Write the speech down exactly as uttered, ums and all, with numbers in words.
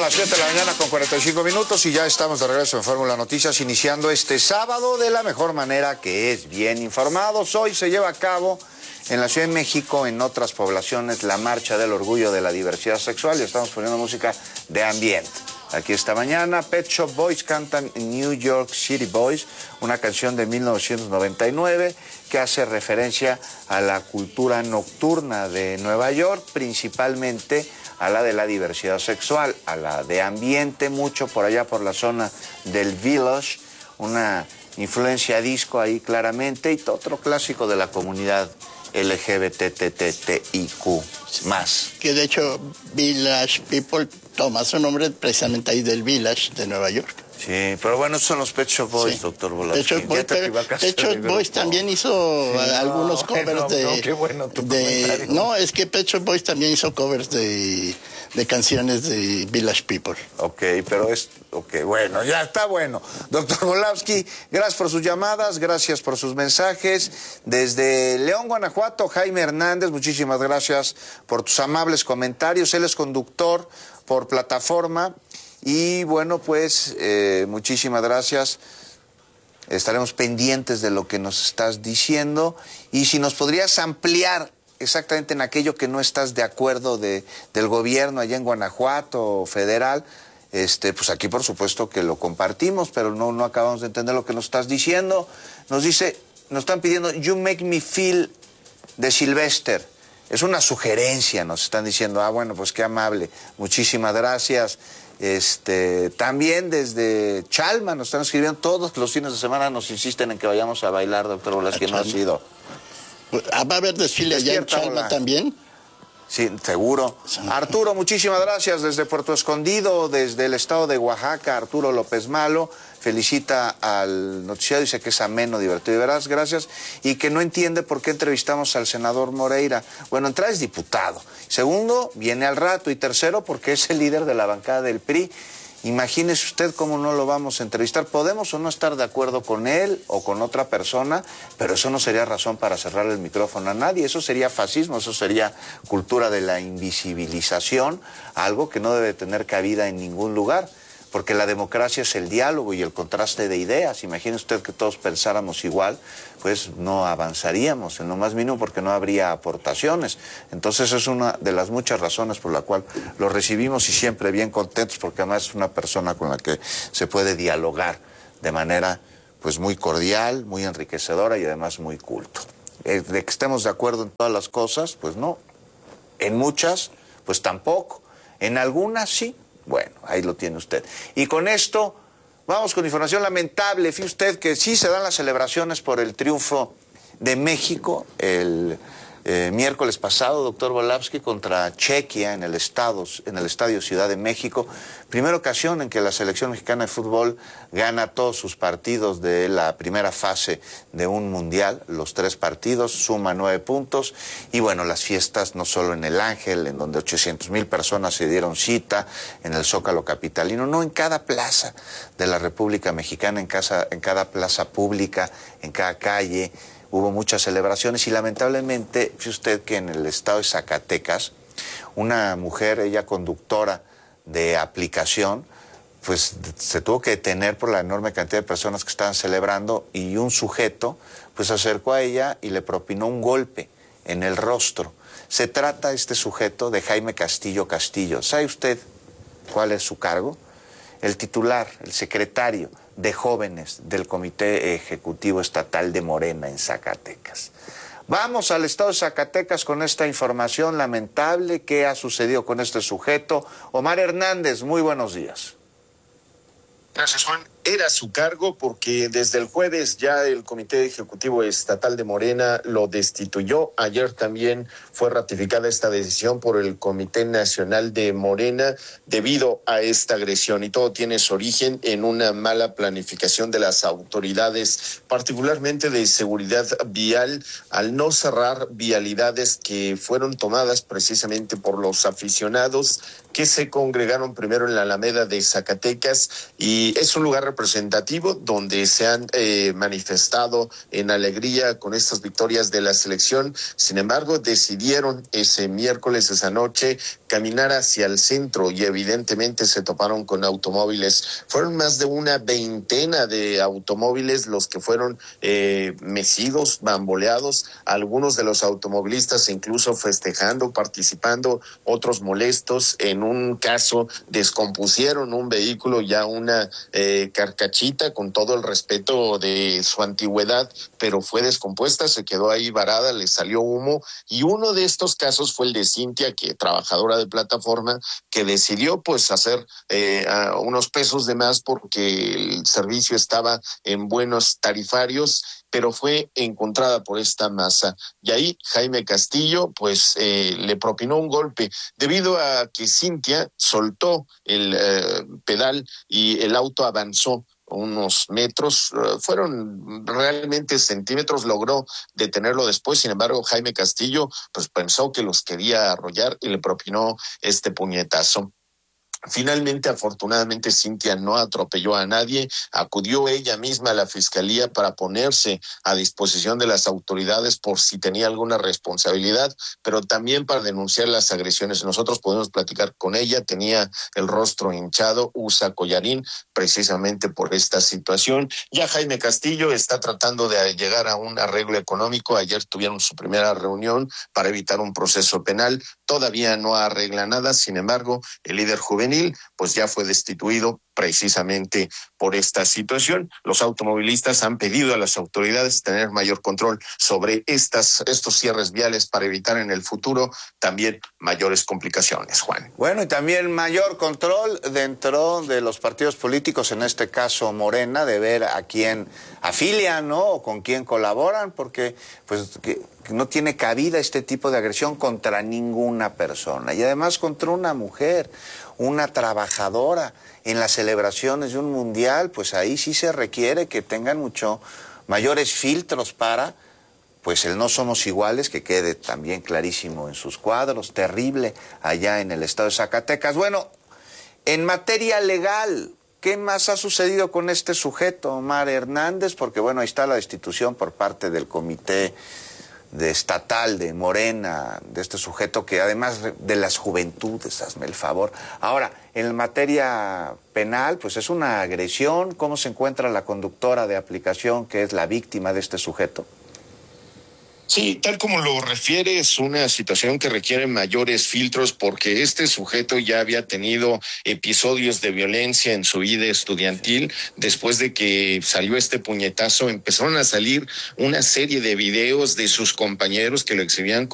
las siete de la mañana con cuarenta y cinco minutos y ya estamos de regreso en Fórmula Noticias, iniciando este sábado de la mejor manera, que es bien informados. Hoy se lleva a cabo en la Ciudad de México, en otras poblaciones, la Marcha del Orgullo de la Diversidad Sexual, y estamos poniendo música de ambiente. Aquí esta mañana, Pet Shop Boys cantan New York City Boys, una canción de mil novecientos noventa y nueve que hace referencia a la cultura nocturna de Nueva York, principalmente a la de la diversidad sexual, a la de ambiente, mucho por allá por la zona del Village, una influencia disco ahí claramente, y otro clásico de la comunidad L G B T T I Q más. Que de hecho Village People toma su nombre precisamente ahí del Village de Nueva York. Sí, pero bueno, esos son los Pet Shop Boys, sí. Doctor Volaski. Pet Shop Boys, Pet Shop Boys también hizo sí, algunos no, covers no, de... No, qué bueno tu de no, es que Pet Shop Boys también hizo covers de, de canciones de Village People. Ok, pero es... Ok, bueno, ya está bueno. Doctor Volaski, gracias por sus llamadas, gracias por sus mensajes. Desde León, Guanajuato, Jaime Hernández, muchísimas gracias por tus amables comentarios. Él es conductor por plataforma. Y bueno, pues eh, muchísimas gracias. Estaremos pendientes de lo que nos estás diciendo. Y si nos podrías ampliar exactamente en aquello que no estás de acuerdo de, del gobierno allá en Guanajuato, federal, este, pues aquí por supuesto que lo compartimos, pero no, no acabamos de entender lo que nos estás diciendo. Nos dice, nos están pidiendo You Make Me Feel de Sylvester. Es una sugerencia, nos están diciendo. Ah, bueno, pues qué amable. Muchísimas gracias. Este, también desde Chalma nos están escribiendo, todos los fines de semana nos insisten en que vayamos a bailar, doctor Volaski, no ha sido. ¿Va a haber desfile allá en Chalma también? Sí, seguro. Sí. Arturo, muchísimas gracias desde Puerto Escondido, desde el estado de Oaxaca, Arturo López Malo, felicita al noticiero, dice que es ameno, divertido y veraz, gracias, y que no entiende por qué entrevistamos al senador Moreira. Bueno, entrada es diputado, segundo, viene al rato, y tercero, porque es el líder de la bancada del P R I. Imagínese usted cómo no lo vamos a entrevistar. Podemos o no estar de acuerdo con él o con otra persona, pero eso no sería razón para cerrarle el micrófono a nadie. Eso sería fascismo, eso sería cultura de la invisibilización, algo que no debe tener cabida en ningún lugar, porque la democracia es el diálogo y el contraste de ideas. Imagine usted que todos pensáramos igual, pues no avanzaríamos en lo más mínimo, porque no habría aportaciones. Entonces es una de las muchas razones por la cual lo recibimos, y siempre bien contentos, porque además es una persona con la que se puede dialogar de manera pues muy cordial, muy enriquecedora y además muy culto. Eh, de que estemos de acuerdo en todas las cosas, pues no. En muchas, pues tampoco. En algunas sí. Bueno, ahí lo tiene usted. Y con esto vamos con información lamentable. Fíjese usted que sí se dan las celebraciones por el triunfo de México el eh, miércoles pasado, doctor Volaski, contra Chequia en el, estado, en el Estadio Ciudad de México. Primera ocasión en que la selección mexicana de fútbol gana todos sus partidos de la primera fase de un mundial. Los tres partidos, suma nueve puntos. Y bueno, las fiestas no solo en el Ángel, en donde ochocientas mil personas se dieron cita, en el Zócalo capitalino, no, en cada plaza de la República Mexicana, en, casa, en cada plaza pública, en cada calle. Hubo muchas celebraciones y lamentablemente, fíjese usted que en el estado de Zacatecas, una mujer, ella conductora de aplicación, pues se tuvo que detener por la enorme cantidad de personas que estaban celebrando, y un sujeto pues se acercó a ella y le propinó un golpe en el rostro. Se trata este sujeto de Jaime Castillo Castillo. ¿Sabe usted cuál es su cargo? El titular, el secretario de jóvenes del Comité Ejecutivo Estatal de Morena en Zacatecas. Vamos al estado de Zacatecas con esta información lamentable. ¿Qué ha sucedido con este sujeto? Omar Hernández, muy buenos días. Gracias, Juan. Era su cargo porque desde el jueves ya el Comité Ejecutivo Estatal de Morena lo destituyó. Ayer también fue ratificada esta decisión por el Comité Nacional de Morena debido a esta agresión, y todo tiene su origen en una mala planificación de las autoridades, particularmente de seguridad vial, al no cerrar vialidades que fueron tomadas precisamente por los aficionados que se congregaron primero en la Alameda de Zacatecas, y es un lugar representativo donde se han eh, manifestado en alegría con estas victorias de la selección. Sin embargo, decidieron ese miércoles, esa noche, caminar hacia el centro y evidentemente se toparon con automóviles. Fueron más de una veintena de automóviles los que fueron eh, mecidos, bamboleados, algunos de los automovilistas incluso festejando, participando, otros molestos. En un caso descompusieron un vehículo, ya una eh, carcachita, con todo el respeto de su antigüedad, pero fue descompuesta, se quedó ahí varada, le salió humo, y uno de estos casos fue el de Cintia, que trabajadora de plataforma, que decidió pues hacer eh, unos pesos de más porque el servicio estaba en buenos tarifarios, pero fue encontrada por esta masa. Y ahí Jaime Castillo pues eh, le propinó un golpe, debido a que Cintia soltó el eh, pedal y el auto avanzó unos metros, uh, fueron realmente centímetros, logró detenerlo después. Sin embargo, Jaime Castillo pues pensó que los quería arrollar y le propinó este puñetazo. Finalmente, afortunadamente, Cintia no atropelló a nadie, acudió ella misma a la fiscalía para ponerse a disposición de las autoridades por si tenía alguna responsabilidad, pero también para denunciar las agresiones. Nosotros podemos platicar con ella, tenía el rostro hinchado, usa collarín, precisamente por esta situación. Ya Jaime Castillo está tratando de llegar a un arreglo económico. Ayer tuvieron su primera reunión para evitar un proceso penal, todavía no arregla nada. Sin embargo, el líder juvenil pues ya fue destituido precisamente por esta situación. Los automovilistas han pedido a las autoridades tener mayor control sobre estas, estos cierres viales para evitar en el futuro también mayores complicaciones, Juan. Bueno, y también mayor control dentro de los partidos políticos, en este caso Morena, de ver a quién afilian, ¿no? O con quién colaboran, porque pues que, que no tiene cabida este tipo de agresión contra ninguna persona, y además contra una mujer, una trabajadora. En las celebraciones de un mundial, pues ahí sí se requiere que tengan mucho mayores filtros para, pues el no somos iguales, que quede también clarísimo en sus cuadros, terrible allá en el estado de Zacatecas. Bueno, en materia legal, ¿qué más ha sucedido con este sujeto, Omar Hernández? Porque bueno, ahí está la destitución por parte del comité de estatal de Morena, de este sujeto que además de las juventudes, hazme el favor. Ahora, en materia penal, pues es una agresión. ¿Cómo se encuentra la conductora de aplicación, que es la víctima de este sujeto? Sí, tal como lo refiere, es una situación que requiere mayores filtros porque este sujeto ya había tenido episodios de violencia en su vida estudiantil. Después de que salió este puñetazo, empezaron a salir una serie de videos de sus compañeros que lo exhibían